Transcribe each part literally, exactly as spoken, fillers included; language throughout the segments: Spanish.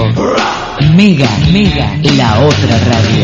Mega, Mega, la otra radio.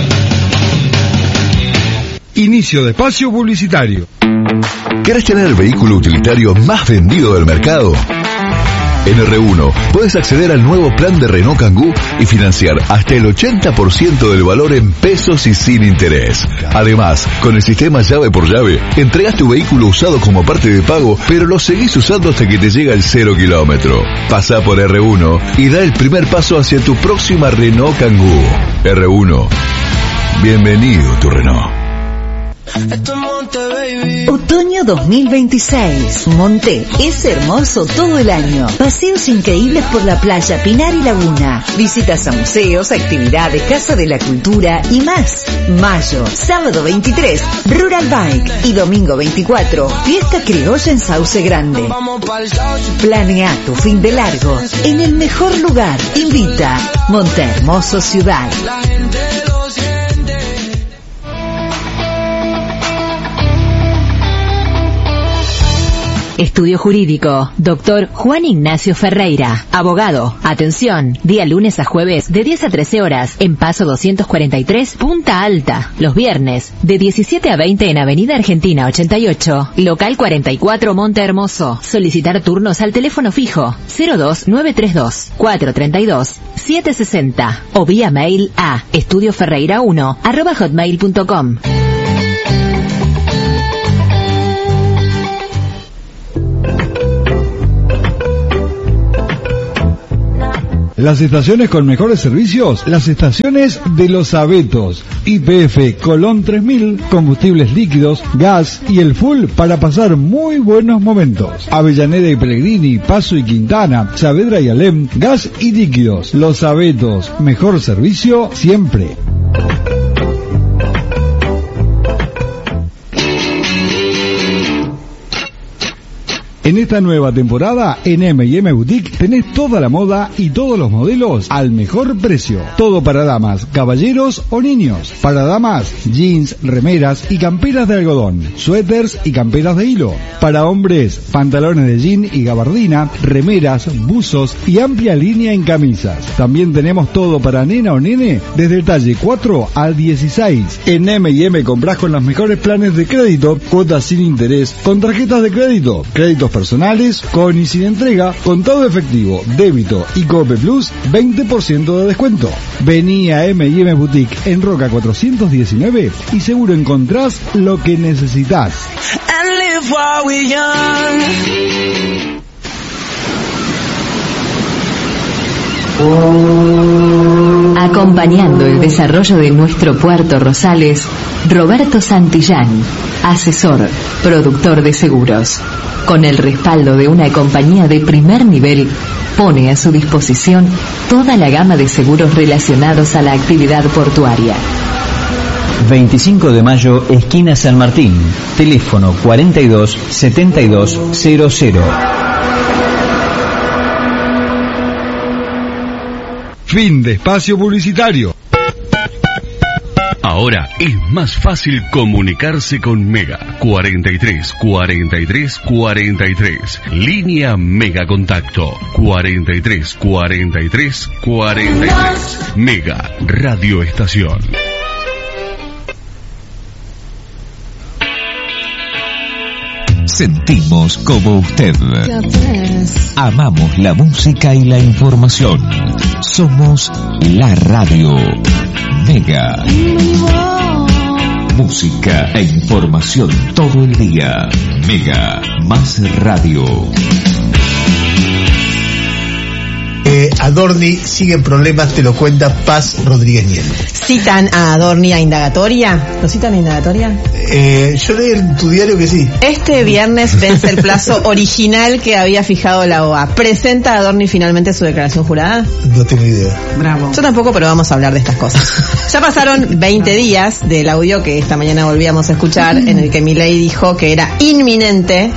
Inicio de espacio publicitario. ¿Querés tener el vehículo utilitario más vendido del mercado? En R uno puedes acceder al nuevo plan de Renault Kangoo y financiar hasta el ochenta por ciento del valor en pesos y sin interés. Además, con el sistema llave por llave, entregas tu vehículo usado como parte de pago, pero lo seguís usando hasta que te llega el cero kilómetro. Pasá por R uno y da el primer paso hacia tu próxima Renault Kangoo. R uno. Bienvenido tu Renault. Otoño dos mil veintiséis. Monte es hermoso todo el año. Paseos increíbles por la playa, Pinar y Laguna. Visitas a museos, actividades, Casa de la Cultura y más. Mayo, sábado veintitrés, Rural Bike. Y domingo veinticuatro, fiesta criolla en Sauce Grande. Planea tu fin de largo en el mejor lugar. Invita Monte Hermoso Ciudad. Estudio Jurídico, doctor Juan Ignacio Ferreira, abogado. Atención, día lunes a jueves de diez a trece horas en Paso doscientos cuarenta y tres, Punta Alta. Los viernes de diecisiete a veinte en Avenida Argentina ochenta y ocho, local cuarenta y cuatro, Monte Hermoso. Solicitar turnos al teléfono fijo cero dos nueve tres dos, cuatro tres dos, siete seis cero o vía mail a estudioferreira uno arroba hotmail punto com. Las estaciones con mejores servicios, las estaciones de Los Abetos. Y P F Colón tres mil, combustibles líquidos, gas y el full para pasar muy buenos momentos. Avellaneda y Pellegrini, Paso y Quintana, Saavedra y Alem, gas y líquidos. Los Abetos, mejor servicio siempre. En esta nueva temporada, en eme y eme Boutique, tenés toda la moda y todos los modelos al mejor precio. Todo para damas, caballeros o niños. Para damas, jeans, remeras y camperas de algodón, suéteres y camperas de hilo. Para hombres, pantalones de jean y gabardina, remeras, buzos y amplia línea en camisas. También tenemos todo para nena o nene, desde el talle cuatro al dieciséis. En eme y eme comprás con los mejores planes de crédito, cuotas sin interés, con tarjetas de crédito, créditos personales, con y sin entrega, contado efectivo, débito y Cope Plus, veinte por ciento de descuento. Vení a eme y eme Boutique en Roca cuatrocientos diecinueve y seguro encontrás lo que necesitas. Acompañando el desarrollo de nuestro Puerto Rosales, Roberto Santillán, asesor, productor de seguros. Con el respaldo de una compañía de primer nivel, pone a su disposición toda la gama de seguros relacionados a la actividad portuaria. veinticinco de mayo, esquina San Martín. Teléfono cuarenta y dos setenta y dos cero cero. Fin de espacio publicitario. Ahora es más fácil comunicarse con Mega. cuarenta y tres cuarenta y tres cuarenta y tres. Línea Mega Contacto. cuarenta y tres cuarenta y tres cuarenta y tres. Mega Radio Estación. Sentimos como usted. Amamos la música y la información. Somos la radio Mega. Música e información todo el día. Mega más radio. Eh, Adorni sigue en problemas, te lo cuenta Paz Rodríguez Nieto. ¿Citan a Adorni a indagatoria? ¿Lo citan a indagatoria? Eh, yo leí en tu diario que sí. Este viernes vence el plazo original que había fijado la O A. ¿Presenta Adorni finalmente su declaración jurada? No tengo idea. Bravo. Yo tampoco, pero vamos a hablar de estas cosas. Ya pasaron veinte días del audio que esta mañana volvíamos a escuchar, en el que Milei dijo que era inminente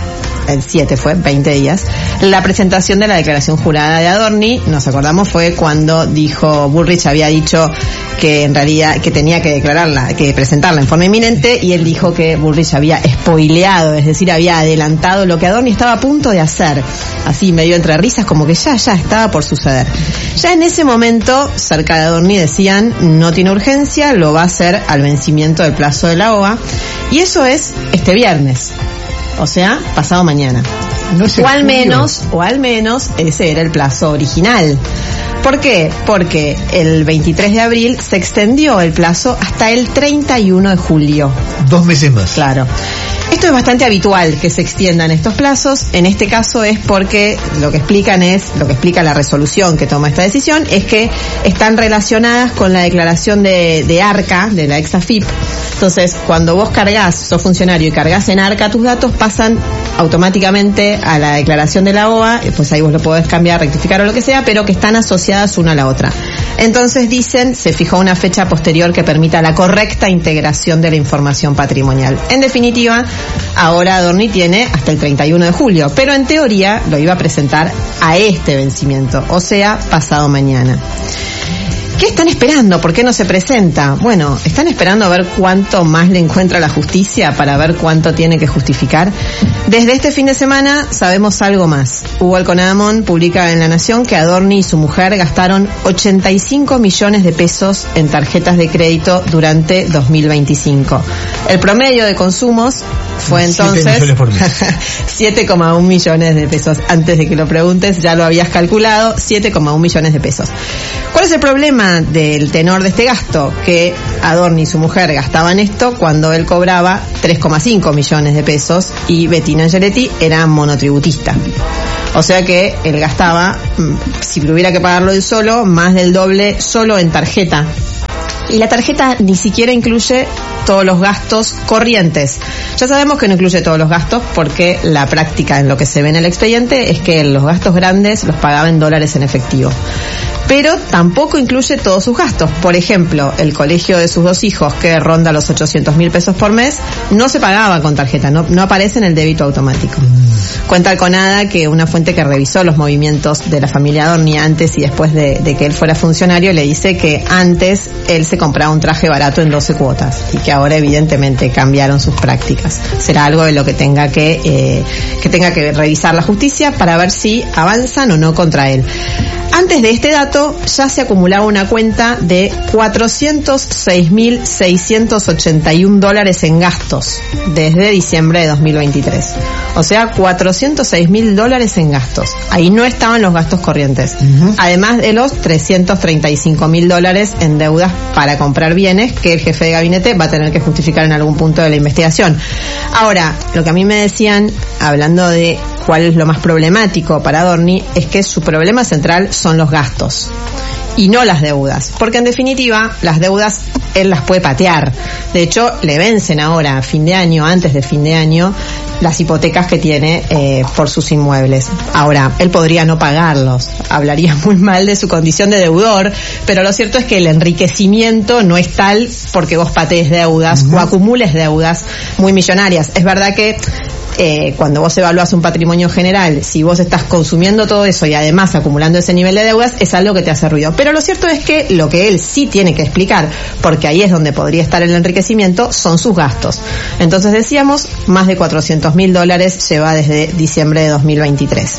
el siete fue, veinte días, la presentación de la declaración jurada de Adorni. Nos acordamos, fue cuando dijo, Bullrich había dicho que en realidad, que tenía que declararla, que presentarla en forma inminente, y él dijo que Bullrich había spoileado, es decir, había adelantado lo que Adorni estaba a punto de hacer, así medio entre risas, como que ya, ya estaba por suceder. Ya en ese momento, cerca de Adorni decían, no tiene urgencia, lo va a hacer al vencimiento del plazo de la O A A, y eso es este viernes, o sea, pasado mañana. No es o al julio. menos, o al menos ese era el plazo original. ¿Por qué? Porque el veintitrés de abril se extendió el plazo hasta el treinta y uno de julio. Dos meses más. Claro. Esto es bastante habitual, que se extiendan estos plazos. En este caso es porque lo que explican es, lo que explica la resolución que toma esta decisión, es que están relacionadas con la declaración de, de ARCA, de la ex A F I P. Entonces, cuando vos cargas, sos funcionario y cargas en ARCA tus datos, pasan automáticamente a la declaración de la O A A, pues ahí vos lo podés cambiar, rectificar o lo que sea, pero que están asociadas una a la otra. Entonces dicen, se fijó una fecha posterior que permita la correcta integración de la información patrimonial. En definitiva, ahora Adorni tiene hasta el treinta y uno de julio, pero en teoría lo iba a presentar a este vencimiento, o sea, pasado mañana. ¿Qué están esperando? ¿Por qué no se presenta? Bueno, están esperando a ver cuánto más le encuentra la justicia para ver cuánto tiene que justificar. Desde este fin de semana sabemos algo más. Hugo Alconadamón publica en La Nación que Adorni y su mujer gastaron ochenta y cinco millones de pesos en tarjetas de crédito durante dos mil veinticinco. El promedio de consumos fue entonces siete coma uno millones de pesos. Antes de que lo preguntes, ya lo habías calculado, siete coma uno millones de pesos. ¿Cuál es el problema del tenor de este gasto? Que Adorni y su mujer gastaban esto cuando él cobraba tres coma cinco millones de pesos y Bettina Angeletti era monotributista. O sea que él gastaba, si tuviera que pagarlo él solo, más del doble solo en tarjeta. Y la tarjeta ni siquiera incluye todos los gastos corrientes. Ya sabemos que no incluye todos los gastos porque la práctica en lo que se ve en el expediente es que los gastos grandes los pagaba en dólares en efectivo. Pero tampoco incluye todos sus gastos. Por ejemplo, el colegio de sus dos hijos, que ronda los ochocientos mil pesos por mes, no se pagaba con tarjeta, no, no aparece en el débito automático. Mm. Cuenta Alconada que una fuente que revisó los movimientos de la familia Adorni antes y después de, de que él fuera funcionario le dice que antes él se compraba un traje barato en doce cuotas y que ahora evidentemente cambiaron sus prácticas. Será algo de lo que tenga que, eh, que tenga que revisar la justicia para ver si avanzan o no contra él. Antes de este dato, ya se acumulaba una cuenta de cuatrocientos seis mil seiscientos ochenta y un dólares en gastos desde diciembre de dos mil veintitrés. O sea, cuatrocientos seis mil dólares en gastos. Ahí no estaban los gastos corrientes. Uh-huh. Además de los trescientos treinta y cinco mil dólares en deudas para comprar bienes que el jefe de gabinete va a tener que justificar en algún punto de la investigación. Ahora, lo que a mí me decían, hablando de cuál es lo más problemático para Adorni, es que su problema central son los gastos y no las deudas, porque en definitiva las deudas él las puede patear. De hecho, le vencen ahora a fin de año, antes de fin de año, las hipotecas que tiene eh, por sus inmuebles. Ahora, él podría no pagarlos, hablaría muy mal de su condición de deudor, pero lo cierto es que el enriquecimiento no es tal porque vos patees deudas uh-huh. o acumules deudas muy millonarias. Es verdad que Eh, cuando vos evaluás un patrimonio general, si vos estás consumiendo todo eso y además acumulando ese nivel de deudas, es algo que te hace ruido. Pero lo cierto es que lo que él sí tiene que explicar, porque ahí es donde podría estar el enriquecimiento, son sus gastos. Entonces decíamos, más de cuatrocientos mil dólares lleva desde diciembre de dos mil veintitrés.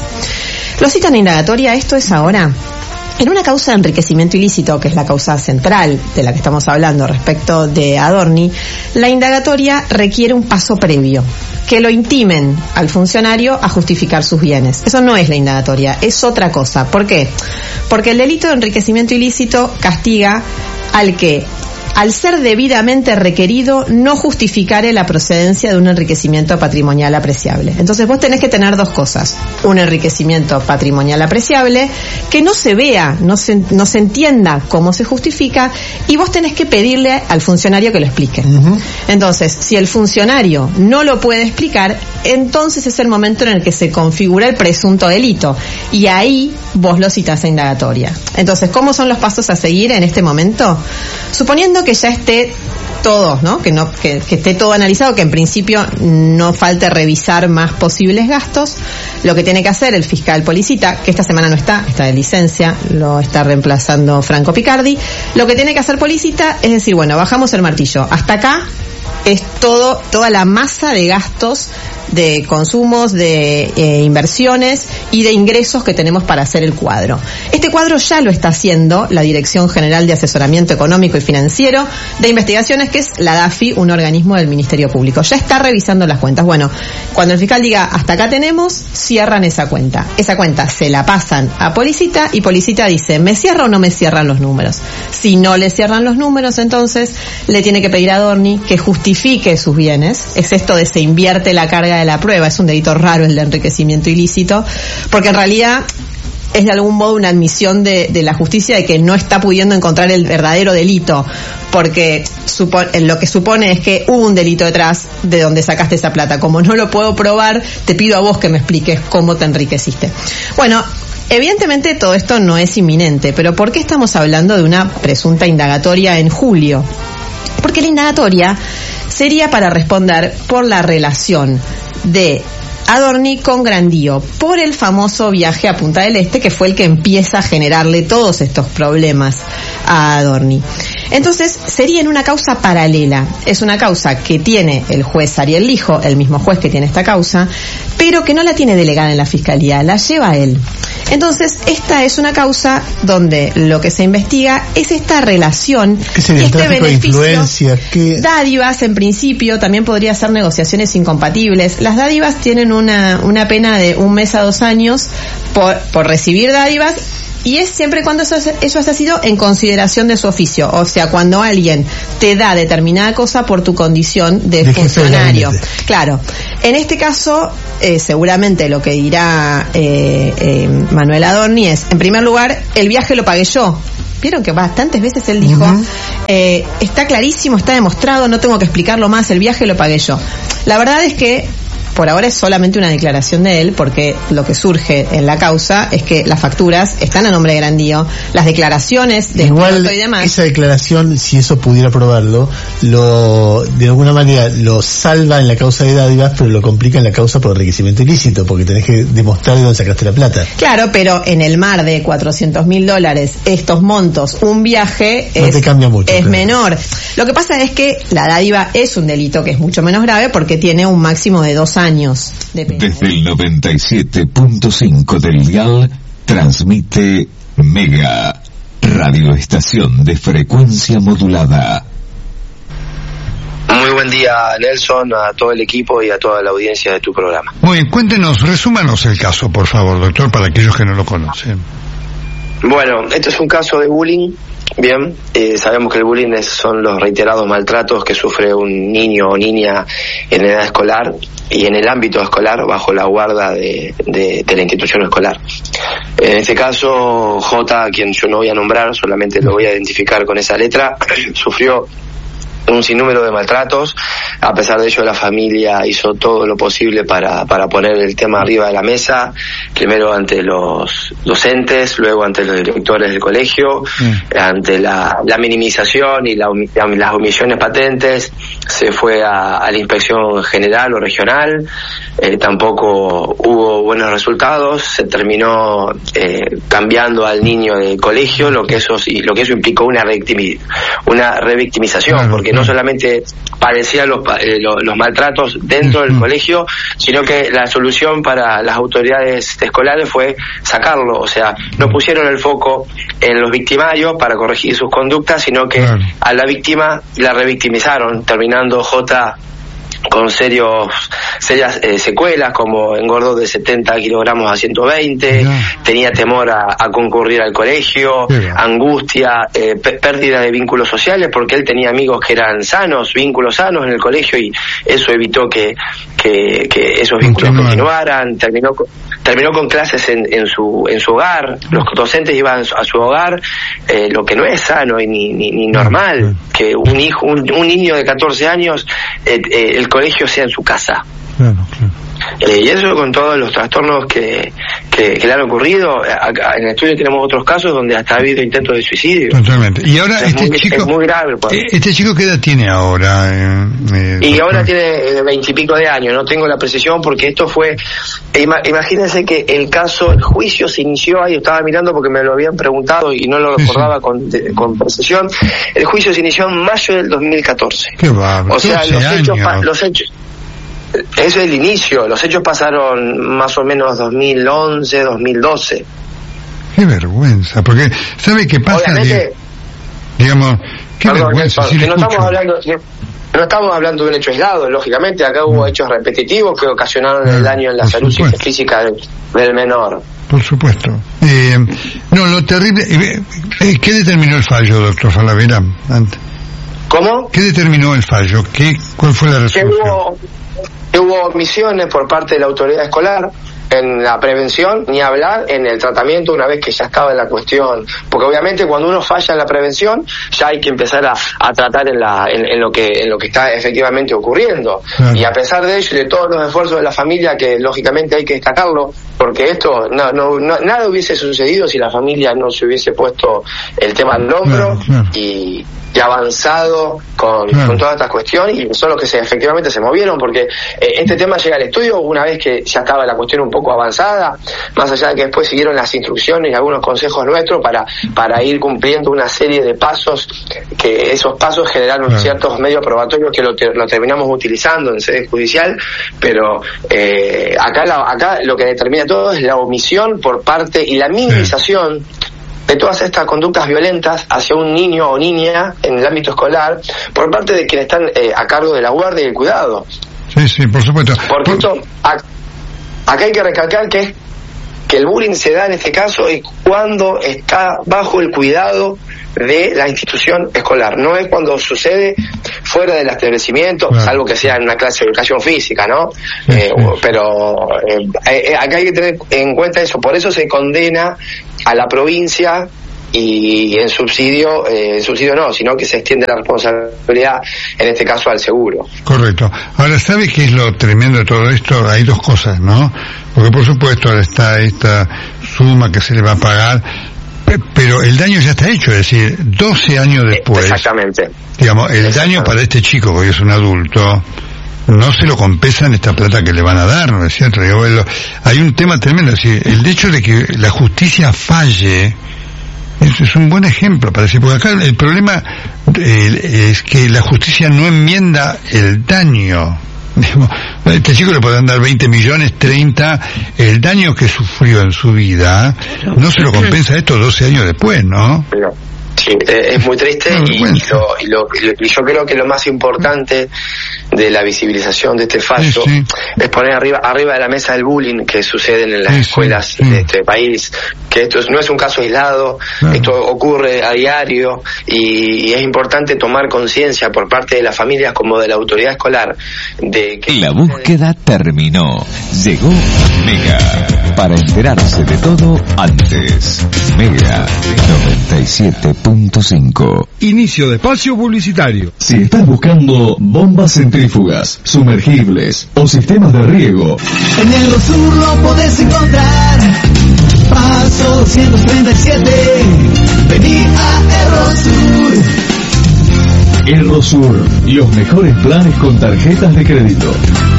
Lo citan en indagatoria, esto es ahora. En una causa de enriquecimiento ilícito, que es la causa central de la que estamos hablando respecto de Adorni, la indagatoria requiere un paso previo, que lo intimen al funcionario a justificar sus bienes. Eso no es la indagatoria, es otra cosa. ¿Por qué? Porque el delito de enriquecimiento ilícito castiga al que, al ser debidamente requerido, no justificare la procedencia de un enriquecimiento patrimonial apreciable. Entonces vos tenés que tener dos cosas: un enriquecimiento patrimonial apreciable, que no se vea, no se, no se entienda cómo se justifica, y vos tenés que pedirle al funcionario que lo explique. Uh-huh. Entonces, si el funcionario no lo puede explicar, entonces es el momento en el que se configura el presunto delito, y ahí vos lo citás a indagatoria. Entonces, ¿cómo son los pasos a seguir en este momento? Suponiendo que que ya esté todo, ¿no? Que no que, que esté todo analizado, que en principio no falte revisar más posibles gastos. Lo que tiene que hacer el fiscal Policita, que esta semana no está, está de licencia, lo está reemplazando Franco Picardi. Lo que tiene que hacer Policita es decir, bueno, bajamos el martillo. Hasta acá es todo toda la masa de gastos, de consumos, de eh, inversiones y de ingresos que tenemos para hacer el cuadro. Este cuadro ya lo está haciendo la Dirección General de Asesoramiento Económico y Financiero de Investigaciones, que es la D A F I, un organismo del Ministerio Público. Ya está revisando las cuentas. Bueno, cuando el fiscal diga hasta acá tenemos, cierran esa cuenta. Esa cuenta se la pasan a Policita y Policita dice, ¿me cierra o no me cierran los números? Si no le cierran los números, entonces le tiene que pedir a Adorni que justifique sus bienes. Es esto de se invierte la carga de la prueba, es un delito raro el de enriquecimiento ilícito, porque en realidad es de algún modo una admisión de, de la justicia de que no está pudiendo encontrar el verdadero delito, porque supo, lo que supone es que hubo un delito detrás de donde sacaste esa plata. Como no lo puedo probar, te pido a vos que me expliques cómo te enriqueciste. Bueno, evidentemente todo esto no es inminente, pero ¿por qué estamos hablando de una presunta indagatoria en julio? Porque la indagatoria sería para responder por la relación de Adorni con Grandío, por el famoso viaje a Punta del Este, que fue el que empieza a generarle todos estos problemas a Adorni. Entonces, sería en una causa paralela. Es una causa que tiene el juez Ariel Lijo, el mismo juez que tiene esta causa, pero que no la tiene delegada en la Fiscalía, la lleva él. Entonces, esta es una causa donde lo que se investiga es esta relación, ¿qué sería? Este beneficio, de influencia, ¿qué? Dádivas, en principio, también podría ser negociaciones incompatibles. Las dádivas tienen una, una pena de un mes a dos años por, por recibir dádivas, y es siempre cuando eso, eso haya sido en consideración de su oficio, o sea, cuando alguien te da determinada cosa por tu condición de, de funcionario. Claro, en este caso, eh, seguramente lo que dirá eh, eh, Manuel Adorni es, en primer lugar, el viaje lo pagué yo. Vieron que bastantes veces él dijo, uh-huh. eh, está clarísimo, está demostrado, no tengo que explicarlo más, el viaje lo pagué yo. La verdad es que por ahora es solamente una declaración de él, porque lo que surge en la causa es que las facturas están a nombre de Grandío, las declaraciones de igual y demás. Esa declaración, si eso pudiera probarlo, lo de alguna manera lo salva en la causa de dádivas, pero lo complica en la causa por enriquecimiento ilícito, porque tenés que demostrar de dónde sacaste la plata. Claro, pero en el mar de cuatrocientos mil dólares, estos montos, un viaje no es, te cambia mucho, es claro. menor. Lo que pasa es que la dádiva es un delito que es mucho menos grave porque tiene un máximo de dos años de pena. Desde el noventa y siete punto cinco del dial transmite Mega, radioestación de frecuencia modulada. Muy buen día, Nelson, a todo el equipo y a toda la audiencia de tu programa. Muy bien, cuéntenos, resúmanos el caso, por favor, doctor, para aquellos que no lo conocen. Bueno, este es un caso de bullying. Bien, eh, sabemos que el bullying es, son los reiterados maltratos que sufre un niño o niña en edad escolar y en el ámbito escolar bajo la guarda de, de, de la institución escolar. En este caso, J, a quien yo no voy a nombrar, solamente lo voy a identificar con esa letra, sufrió un sinnúmero de maltratos. A pesar de ello, la familia hizo todo lo posible para, para poner el tema arriba de la mesa, primero ante los docentes, luego ante los directores del colegio, mm. ante la, la minimización y la, las omisiones patentes, se fue a, a la inspección general o regional, eh, tampoco hubo buenos resultados, se terminó eh, cambiando al niño de colegio, lo que eso, lo que eso implicó una, revictimi, una revictimización, claro, porque no solamente padecía los, eh, los, los maltratos dentro del colegio, sino que la solución para las autoridades escolares fue sacarlo, o sea, no pusieron el foco en los victimarios para corregir sus conductas, sino que claro. a la víctima la revictimizaron, terminando J con serios serias eh, secuelas, como engordó de setenta kilogramos a ciento veinte, yeah. tenía temor a, a concurrir al colegio, yeah. angustia, eh, p- pérdida de vínculos sociales, porque él tenía amigos que eran sanos, vínculos sanos en el colegio, y eso evitó que, que, que esos vínculos Continúa. continuaran. Terminó con, terminó con clases en, en su en su hogar, los docentes iban a su hogar, eh, lo que no es sano y ni, ni, ni normal, yeah. que un hijo un, un niño de catorce años, eh, eh, el colegio sea en su casa. Claro, claro. Eh, y eso con todos los trastornos que, que, que le han ocurrido. Acá en el estudio tenemos otros casos donde hasta ha habido intentos de suicidio. Totalmente. Y ahora es este muy, chico... Es muy grave. Pues. ¿Este chico qué edad tiene ahora? Eh, eh, y ahora tiene veintipico de años, no tengo la precisión porque esto fue... Ima, imagínense que el caso, el juicio se inició ahí, estaba mirando porque me lo habían preguntado y no lo recordaba sí, sí. con, de, con precisión. El juicio se inició en mayo del dos mil catorce. Qué va, o sea, los hechos, los hechos... Ese es el inicio, los hechos pasaron más o menos dos mil once, dos mil doce. Qué vergüenza, porque ¿sabe qué pasa? Obviamente, digamos, qué perdón, vergüenza. Perdón, sí que no escucho. estamos hablando, no estamos hablando de un hecho aislado, lógicamente, acá hubo mm. hechos repetitivos que ocasionaron el daño en la salud supuesto. física del, del menor. Por supuesto. Eh, no, lo terrible, eh, ¿qué determinó el fallo, doctor Falabella? ¿Cómo? ¿Qué determinó el fallo? ¿Qué, ¿Cuál fue la resolución? Que hubo, que hubo omisiones por parte de la autoridad escolar en la prevención, ni hablar en el tratamiento una vez que ya estaba en la cuestión, porque obviamente cuando uno falla en la prevención ya hay que empezar a, a tratar en, la, en, en lo que en lo que está efectivamente ocurriendo. Claro. Y a pesar de ello y de todos los esfuerzos de la familia, que lógicamente hay que destacarlo, porque esto no, no, no nada hubiese sucedido si la familia no se hubiese puesto el tema al hombro, claro, claro. y y avanzado con, claro. con toda esta cuestión, y son los que se, efectivamente se movieron, porque eh, este tema llega al estudio una vez que ya estaba la cuestión un poco avanzada, más allá de que después siguieron las instrucciones y algunos consejos nuestros para para ir cumpliendo una serie de pasos, que esos pasos generaron claro. ciertos medios probatorios que lo, te, lo terminamos utilizando en sede judicial, pero eh, acá, la, acá lo que determina todo es la omisión por parte y la minimización sí. de todas estas conductas violentas hacia un niño o niña en el ámbito escolar por parte de quienes están eh, a cargo de la guardia y el cuidado. Sí, sí, por supuesto. Porque esto, a, acá hay que recalcar que, que el bullying se da en este caso y cuando está bajo el cuidado de la institución escolar, no es cuando sucede fuera del establecimiento, claro. salvo que sea en una clase de educación física, ¿no? Sí, eh, sí. Pero eh, eh, acá hay que tener en cuenta eso, por eso se condena a la provincia y en subsidio, eh, en subsidio no, sino que se extiende la responsabilidad, en este caso al seguro. Correcto. Ahora, ¿sabe qué es lo tremendo de todo esto? Hay dos cosas, ¿no? Porque por supuesto ahora está esta suma que se le va a pagar, pero el daño ya está hecho, es decir, doce años después. Exactamente. Digamos, el Exactamente. daño para este chico, porque es un adulto, no se lo compensan esta plata que le van a dar, ¿no es cierto? Digo, hay un tema tremendo, es decir, el hecho de que la justicia falle es, es un buen ejemplo para decir, porque acá el problema eh, es que la justicia no enmienda el daño. A este chico le pueden dar veinte millones, treinta, el daño que sufrió en su vida no se lo compensa esto doce años después, ¿no? No. Sí, es muy triste no, y, lo, y, lo, y yo creo que lo más importante de la visibilización de este fallo sí, sí. es poner arriba arriba de la mesa el bullying que sucede en las sí, escuelas sí, sí. de este país, que esto no es un caso aislado, claro. esto ocurre a diario y, y es importante tomar conciencia por parte de las familias como de la autoridad escolar de que la búsqueda terminó, llegó Mega para enterarse de todo antes. Mega noventa y siete punto cinco. Inicio de espacio publicitario. Si estás buscando bombas centrífugas, sumergibles o sistemas de riego, en el Rosur lo podés encontrar. Paso doscientos treinta y siete. Vení a Errosur. Errosur, los mejores planes con tarjetas de crédito.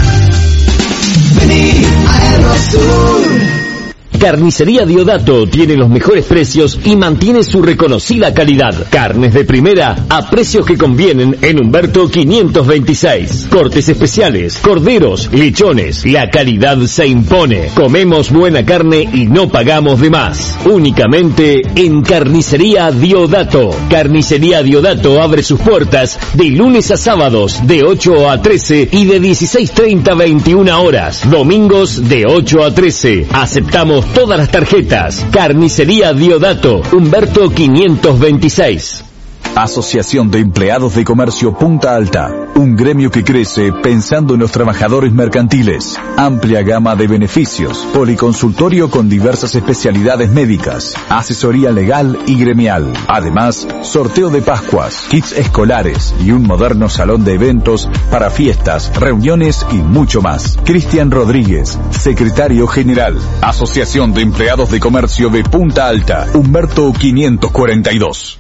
Vení a Errosur. Carnicería Diodato tiene los mejores precios y mantiene su reconocida calidad. Carnes de primera a precios que convienen en Humberto quinientos veintiséis. Cortes especiales, corderos, lechones. La calidad se impone. Comemos buena carne y no pagamos de más. Únicamente en Carnicería Diodato. Carnicería Diodato abre sus puertas de lunes a sábados de ocho a trece y de dieciséis treinta a veintiuna horas. Domingos de ocho a trece. Aceptamos todas las tarjetas. Carnicería Diodato, Humberto quinientos veintiséis. Asociación de Empleados de Comercio Punta Alta, un gremio que crece pensando en los trabajadores mercantiles. Amplia gama de beneficios, policonsultorio con diversas especialidades médicas, asesoría legal y gremial. Además, sorteo de Pascuas, kits escolares y un moderno salón de eventos para fiestas, reuniones y mucho más. Cristian Rodríguez, secretario general. Asociación de Empleados de Comercio de Punta Alta, Humberto quinientos cuarenta y dos.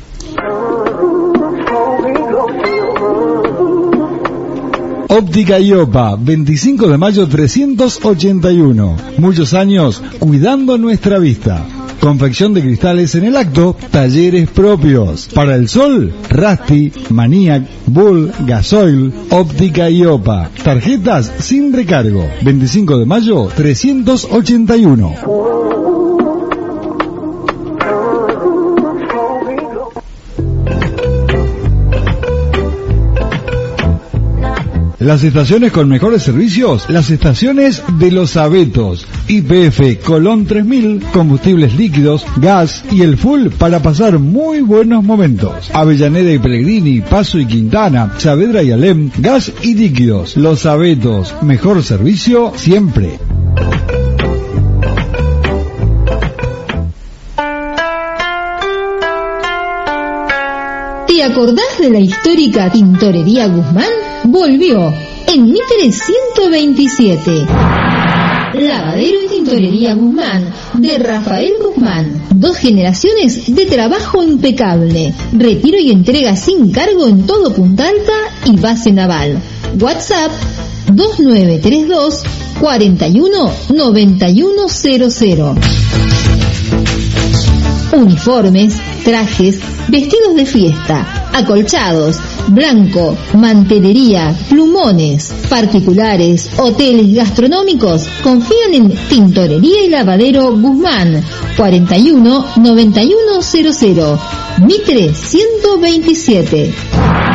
Óptica Iopa, veinticinco de mayo trescientos ochenta y uno. Muchos años cuidando nuestra vista. Confección de cristales en el acto, talleres propios. Para el sol, Rusty, Maniac, Bull, Gasoil, Óptica Iopa. Tarjetas sin recargo. veinticinco de mayo trescientos ochenta y uno. Las estaciones con mejores servicios, las estaciones de Los Abetos. Y P F Colón tres mil, combustibles líquidos, gas y el full para pasar muy buenos momentos. Avellaneda y Pellegrini, Paso y Quintana, Saavedra y Alem, gas y líquidos. Los Abetos, mejor servicio siempre. ¿Te acordás de la histórica Tintorería Guzmán? Volvió en Mitre ciento veintisiete. Lavadero y Tintorería Guzmán, de Rafael Guzmán. Dos generaciones de trabajo impecable. Retiro y entrega sin cargo en todo Punta Alta y base naval. WhatsApp dos nueve tres dos, cuatro uno, nueve uno cero cero. Uniformes, trajes, vestidos de fiesta, acolchados, blanco, mantelería, plumones, particulares, hoteles gastronómicos. Confían en Tintorería y Lavadero Guzmán, cuatro uno, nueve uno cero cero, Mitre ciento veintisiete.